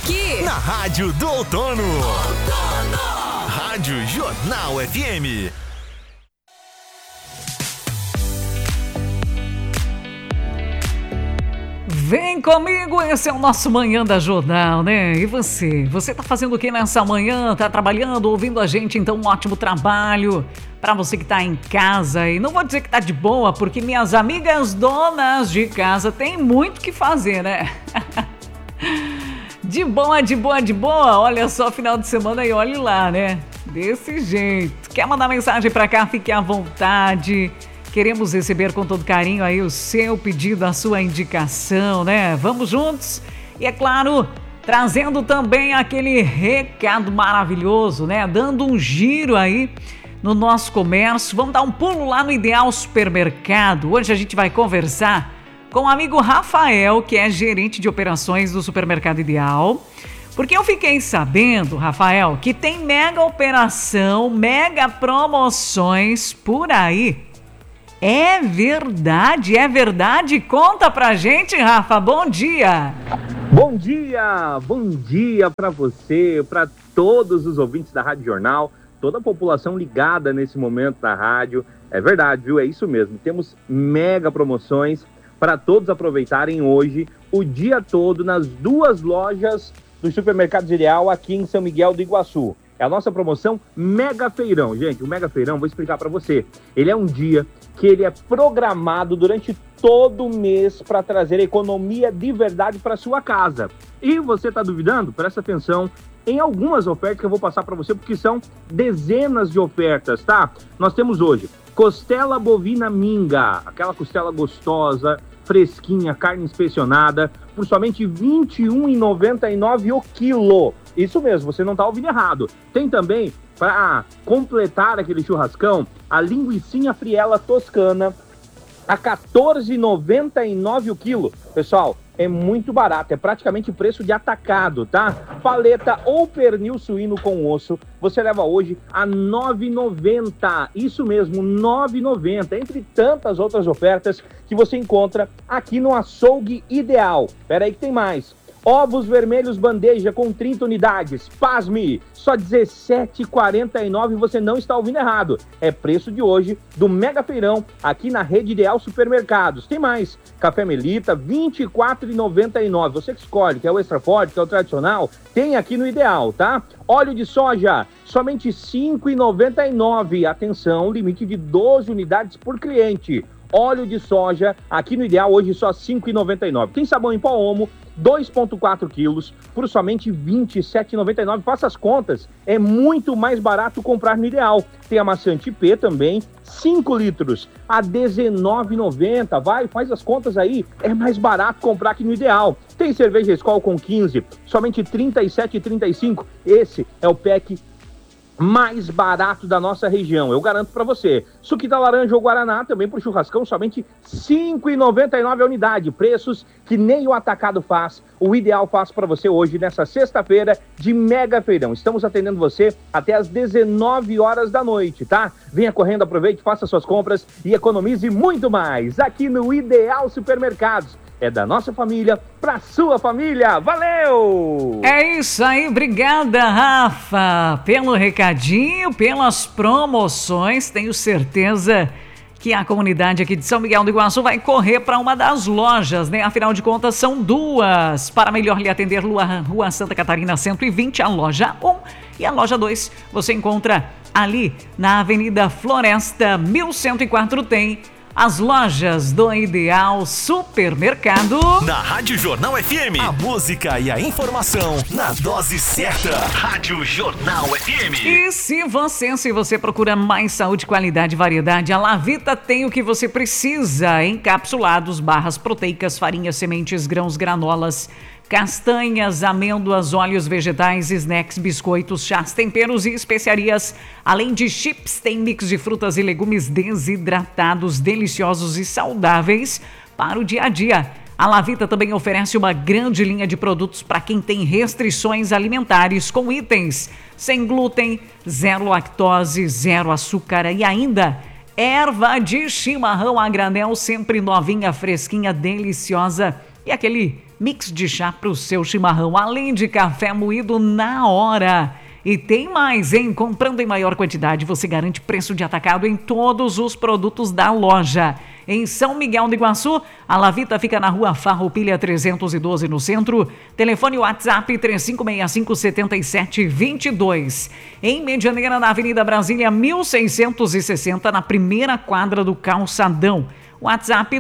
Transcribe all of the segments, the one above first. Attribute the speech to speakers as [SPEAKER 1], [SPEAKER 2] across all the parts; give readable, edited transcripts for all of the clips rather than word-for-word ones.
[SPEAKER 1] aqui
[SPEAKER 2] na Rádio do Outono. Rádio Jornal FM.
[SPEAKER 3] Vem comigo, esse é o nosso Manhã da Jornal, né? E você? Você tá fazendo o que nessa manhã? Tá trabalhando, ouvindo a gente? Então, um ótimo trabalho para você que tá em casa. E não vou dizer que tá de boa, porque minhas amigas donas de casa têm muito o que fazer, né? De boa, de boa, de boa. Olha só, final de semana e olhe lá, né? Desse jeito. Quer mandar mensagem pra cá? Fique à vontade. Queremos receber com todo carinho aí o seu pedido, a sua indicação, né? Vamos juntos. E é claro, trazendo também aquele recado maravilhoso, né? Dando um giro aí no nosso comércio. Vamos dar um pulo lá no Ideal Supermercado. Hoje a gente vai conversar com o amigo Rafael, que é gerente de operações do Supermercado Ideal. Porque eu fiquei sabendo, Rafael, que tem mega operação, mega promoções por aí. É verdade, é verdade? Conta pra gente, Rafa, bom dia!
[SPEAKER 4] Bom dia pra você, pra todos os ouvintes da Rádio Jornal, toda a população ligada nesse momento na rádio. É verdade, viu? É isso mesmo, temos mega promoções para todos aproveitarem hoje, o dia todo, nas duas lojas do Supermercado Ideal aqui em São Miguel do Iguaçu. É a nossa promoção Mega Feirão. Gente, o Mega Feirão, vou explicar para você. Ele é um dia que ele é programado durante todo o mês para trazer economia de verdade para sua casa. E você está duvidando? Presta atenção em algumas ofertas que eu vou passar para você, porque são dezenas de ofertas, tá? Nós temos hoje costela bovina minga, aquela costela gostosa, fresquinha, carne inspecionada, por somente R$ 21,99 o quilo. Isso mesmo, você não está ouvindo errado. Tem também, para completar aquele churrascão, a linguicinha friela toscana a R$ 14,99 o quilo. Pessoal, é muito barato, é praticamente preço de atacado, tá? Paleta ou pernil suíno com osso, você leva hoje a R$ 9,90. Isso mesmo, R$ 9,90. Entre tantas outras ofertas que você encontra aqui no Açougue Ideal. Pera aí que tem mais. Ovos vermelhos bandeja com 30 unidades. Pasme, só R$ 17,49. Você não está ouvindo errado. É preço de hoje do Mega Feirão aqui na Rede Ideal Supermercados. Tem mais. Café Melita, R$ 24,99. Você que escolhe, que é o extra forte, que é o tradicional, tem aqui no Ideal, tá? Óleo de soja, somente R$ 5,99. Atenção, limite de 12 unidades por cliente. Óleo de soja aqui no Ideal hoje só R$ 5,99. Tem sabão em pó Omo, 2,4 quilos, por somente R$ 27,99. Faça as contas, é muito mais barato comprar no Ideal. Tem amaciante P também, 5 litros, a R$ 19,90. Vai, faz as contas aí, é mais barato comprar aqui no Ideal. Tem cerveja Skol com 15, somente R$ 37,35. Esse é o pack mais barato da nossa região, eu garanto pra você. Suquita laranja ou guaraná, também pro churrascão, somente R$ 5,99 a unidade. Preços que nem o atacado faz, o Ideal faz pra você hoje, nessa sexta-feira de Mega Feirão. Estamos atendendo você até às 19 horas da noite, tá? Venha correndo, aproveite, faça suas compras e economize muito mais aqui no Ideal Supermercados. É da nossa família pra sua família. Valeu!
[SPEAKER 3] É isso aí, obrigada, Rafa, pelo recadinho, pelas promoções. Tenho certeza que a comunidade aqui de São Miguel do Iguaçu vai correr para uma das lojas, né? Afinal de contas, são duas. Para melhor lhe atender, Rua Santa Catarina 120, a loja 1 e a loja 2. Você encontra ali na Avenida Floresta 1104, tem as lojas do Ideal Supermercado.
[SPEAKER 2] Na Rádio Jornal FM, a música e a informação na dose certa. Rádio Jornal FM.
[SPEAKER 3] E se você procura mais saúde, qualidade e variedade, a Lavita tem o que você precisa. Encapsulados, barras proteicas, farinhas, sementes, grãos, granolas, castanhas, amêndoas, óleos vegetais, snacks, biscoitos, chás, temperos e especiarias. Além de chips, tem mix de frutas e legumes desidratados, deliciosos e saudáveis para o dia a dia. A Lavita também oferece uma grande linha de produtos para quem tem restrições alimentares, com itens sem glúten, zero lactose, zero açúcar e ainda erva de chimarrão a granel, sempre novinha, fresquinha, deliciosa e aquele mix de chá para o seu chimarrão, além de café moído na hora. E tem mais, hein? Comprando em maior quantidade, você garante preço de atacado em todos os produtos da loja. Em São Miguel do Iguaçu, a Lavita fica na rua Farroupilha 312, no centro. Telefone WhatsApp 3565-7722. Em Medianeira, na Avenida Brasília 1660, na primeira quadra do Calçadão. WhatsApp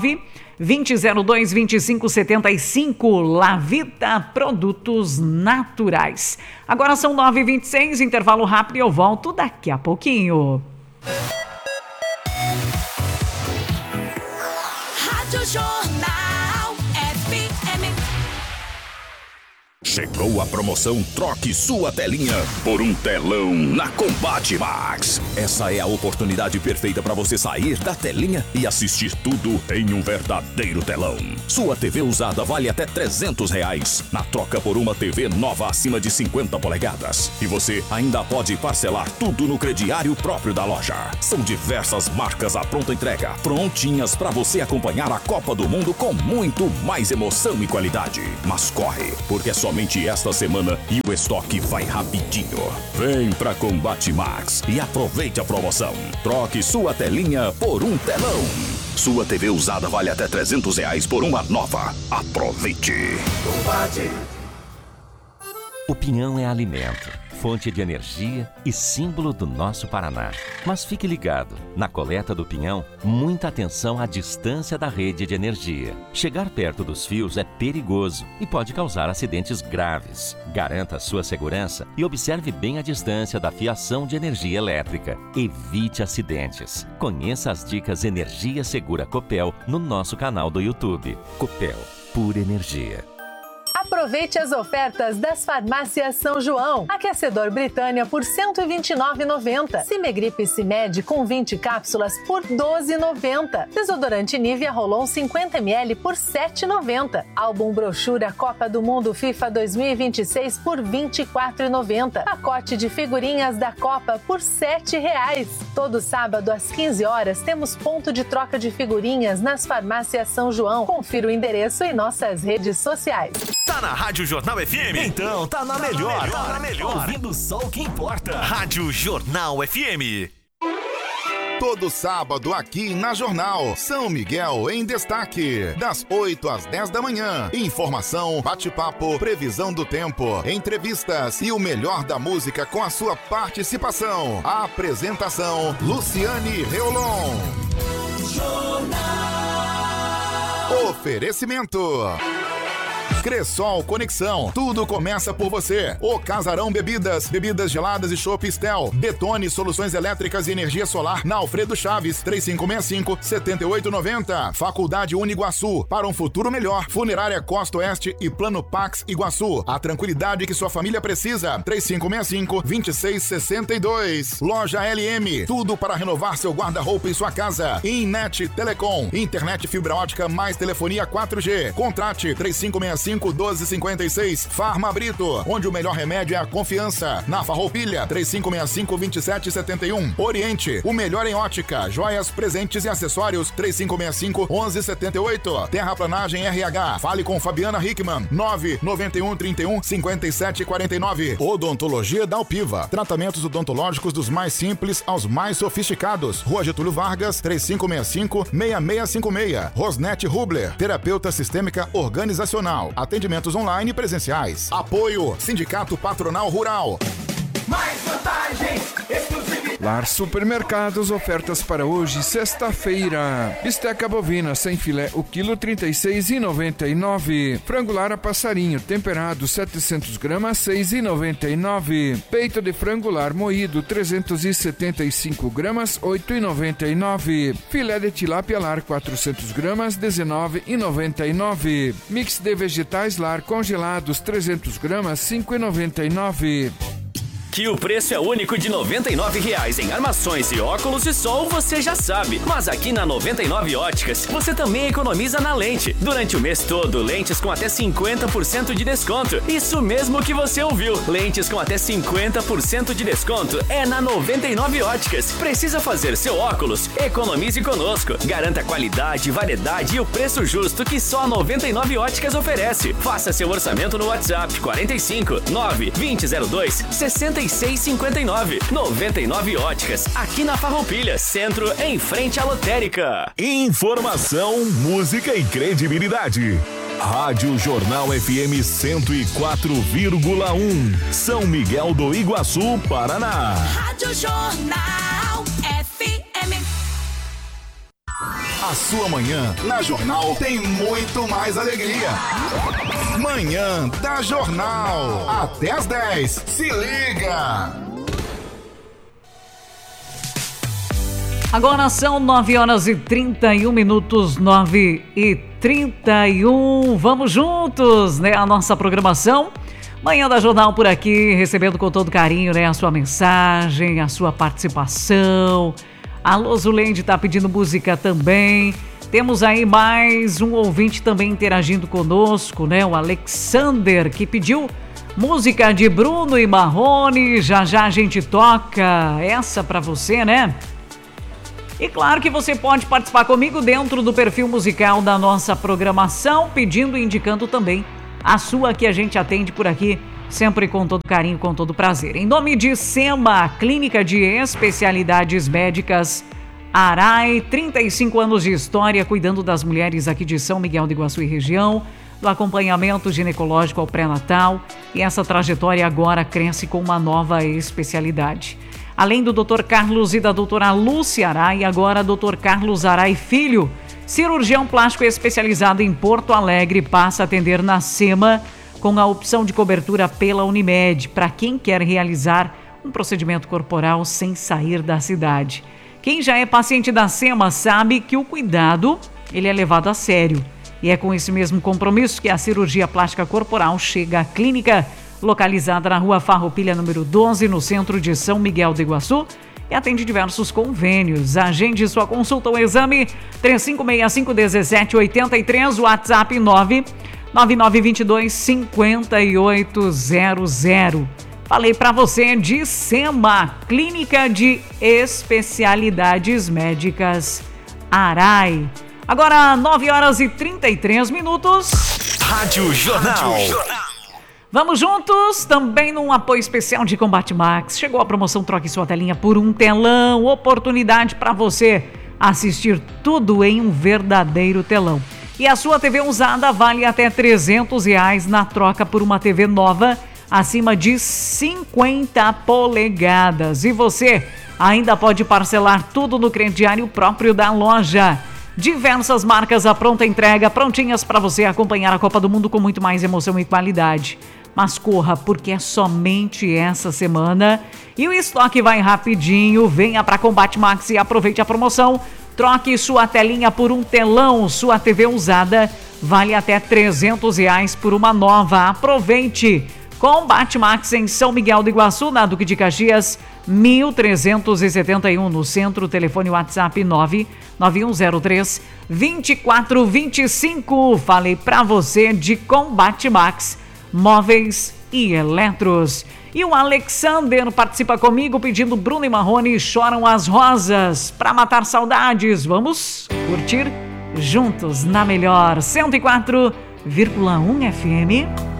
[SPEAKER 3] 920022575. Lavita Produtos Naturais. Agora são 9h26, intervalo rápido e eu volto daqui a pouquinho.
[SPEAKER 1] Rádio Jornal FM.
[SPEAKER 5] Chegou a promoção Troque Sua Telinha por um telão na Combate Max. Essa é a oportunidade perfeita para você sair da telinha e assistir tudo em um verdadeiro telão. Sua TV usada vale até R$300 na troca por uma TV nova acima de 50 polegadas. E você ainda pode parcelar tudo no crediário próprio da loja. São diversas marcas à pronta entrega, prontinhas para você acompanhar a Copa do Mundo com muito mais emoção e qualidade. Mas corre, porque é somente esta semana e o estoque vai rapidinho. Vem pra Combate Max e aproveite a promoção. Troque sua telinha por um telão. Sua TV usada vale até R$300 por uma nova. Aproveite.
[SPEAKER 2] Combate.
[SPEAKER 6] O pinhão é alimento, fonte de energia e símbolo do nosso Paraná. Mas fique ligado, na coleta do pinhão, muita atenção à distância da rede de energia. Chegar perto dos fios é perigoso e pode causar acidentes graves. Garanta sua segurança e observe bem a distância da fiação de energia elétrica. Evite acidentes. Conheça as dicas Energia Segura Copel no nosso canal do YouTube. Copel, pura energia.
[SPEAKER 7] Aproveite as ofertas das farmácias São João. Aquecedor Britânia por R$ 129,90. Cimegripe Cimed com 20 cápsulas por R$ 12,90. Desodorante Nivea Rolon 50 ml por R$ 7,90. Álbum brochura Copa do Mundo FIFA 2026 por R$ 24,90. Pacote de figurinhas da Copa por R$ 7,00. Todo sábado às 15 horas temos ponto de troca de figurinhas nas farmácias São João. Confira o endereço em nossas redes sociais.
[SPEAKER 2] Tá na Rádio Jornal FM? Então tá na melhor. Tá na melhor. Ouvindo só o que importa. Rádio Jornal FM.
[SPEAKER 8] Todo sábado aqui na Jornal, São Miguel em Destaque, das 8 às 10 da manhã. Informação, bate-papo, previsão do tempo, entrevistas e o melhor da música com a sua participação. A apresentação, Luciane Reolon. Jornal. Oferecimento Cressol Conexão, tudo começa por você. O Casarão Bebidas, bebidas geladas e chopp Estel. Detone Soluções Elétricas e Energia Solar na Alfredo Chaves, 3565-7890. Faculdade Uniguaçu, para um futuro melhor. Funerária Costa Oeste e Plano Pax Iguaçu. A tranquilidade que sua família precisa, 3565-2662. Loja LM, tudo para renovar seu guarda-roupa em sua casa. Innet Telecom, internet fibra ótica mais telefonia 4G. Contrate 3565-1256. Farma Brito, onde o melhor remédio é a confiança. Na Farroupilha, 3565-2771. Oriente, o melhor em ótica, joias, presentes e acessórios, 3565-1178. Terraplanagem RH, fale com Fabiana Hickman, 99131-5749. Odontologia da Alpiva, tratamentos odontológicos dos mais simples aos mais sofisticados. Rua Getúlio Vargas, 3565-6656. Rosnete Rubler, terapeuta sistêmica organizacional. Atendimentos online e presenciais. Apoio Sindicato Patronal Rural.
[SPEAKER 2] Mais vantagens exclusivas.
[SPEAKER 9] Lar Supermercados, ofertas para hoje, sexta-feira. Bisteca bovina sem filé, o quilo R$ 36,99. Frango lar passarinho, temperado 700 gramas, 6,99. Peito de frango lar moído, 375 gramas, 8,99. Filé de tilápia lar, 400 gramas, 19,99. Mix de vegetais lar congelados, 300 gramas, 5,99.
[SPEAKER 10] Que o preço é único de R$ 99,00 em armações e óculos de sol, você já sabe. Mas aqui na 99 Óticas, você também economiza na lente. Durante o mês todo, lentes com até 50% de desconto. Isso mesmo que você ouviu. Lentes com até 50% de desconto é na 99 Óticas. Precisa fazer seu óculos? Economize conosco. Garanta qualidade, variedade e o preço justo que só a 99 Óticas oferece. Faça seu orçamento no WhatsApp 45 9 2002 6659. 99 Óticas, aqui na Farroupilha, centro, em frente à lotérica.
[SPEAKER 5] Informação, música e credibilidade. Rádio Jornal FM 104,1. São Miguel do Iguaçu, Paraná.
[SPEAKER 1] Rádio Jornal FM.
[SPEAKER 8] A sua manhã na Jornal tem muito mais alegria. Manhã da Jornal. Até às 10. Se liga!
[SPEAKER 3] Agora são 9h31, 9h31. Vamos juntos, né? A nossa programação. Manhã da Jornal por aqui, recebendo com todo carinho, né? A sua mensagem, a sua participação. A Lozulende tá pedindo música também. Temos aí mais um ouvinte também interagindo conosco, né? O Alexander, que pediu música de Bruno e Marrone. Já já a gente toca essa pra você, né? E claro que você pode participar comigo dentro do perfil musical da nossa programação, pedindo e indicando também a sua, que a gente atende por aqui, sempre com todo carinho, com todo prazer. Em nome de SEMA, Clínica de Especialidades Médicas Arai, 35 anos de história cuidando das mulheres aqui de São Miguel do Iguaçu e região, do acompanhamento ginecológico ao pré-natal, e essa trajetória agora cresce com uma nova especialidade. Além do Dr. Carlos e da doutora Lúcia Arai, agora Dr. Carlos Arai Filho, cirurgião plástico especializado em Porto Alegre, passa a atender na SEMA com a opção de cobertura pela Unimed, para quem quer realizar um procedimento corporal sem sair da cidade. Quem já é paciente da SEMA sabe que o cuidado ele é levado a sério. E é com esse mesmo compromisso que a cirurgia plástica corporal chega à clínica localizada na Rua Farroupilha, número 12, no centro de São Miguel do Iguaçu, e atende diversos convênios. Agende sua consulta ou exame 3565-1783, WhatsApp 99922-5800. Falei para você de SEMA, Clínica de Especialidades Médicas Arai. Agora 9h33.
[SPEAKER 2] Rádio Jornal.
[SPEAKER 3] Vamos juntos, também num apoio especial de Combate Max. Chegou a promoção Troque Sua Telinha por um telão. Oportunidade para você assistir tudo em um verdadeiro telão. E a sua TV usada vale até R$300 na troca por uma TV nova acima de 50 polegadas. E você ainda pode parcelar tudo no crediário próprio da loja. Diversas marcas à pronta entrega, prontinhas para você acompanhar a Copa do Mundo com muito mais emoção e qualidade. Mas corra, porque é somente essa semana e o estoque vai rapidinho. Venha para Combate Max e aproveite a promoção. Troque sua telinha por um telão. Sua TV usada vale até R$300 por uma nova. Aproveite! Combate Max em São Miguel do Iguaçu, na Duque de Caxias, 1371 no centro. Telefone WhatsApp 99103-2425. Falei pra você de Combate Max, móveis e eletros. E o Alexander participa comigo pedindo Bruno e Marrone, Choram as Rosas, pra matar saudades. Vamos curtir juntos na melhor 104,1 FM.